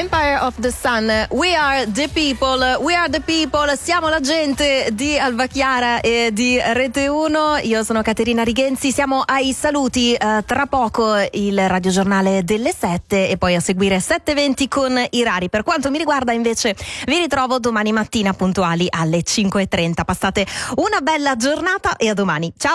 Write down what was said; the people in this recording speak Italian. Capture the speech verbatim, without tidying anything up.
Empire of the Sun, We Are the People, We Are the People, siamo la gente di Alba Chiara e di Rete uno. Io sono Caterina Righenzi, siamo ai saluti, uh, tra poco il radiogiornale delle sette e poi a seguire sette e venti con Irari. Per quanto mi riguarda invece vi ritrovo domani mattina puntuali alle cinque e trenta. Passate una bella giornata e a domani, ciao!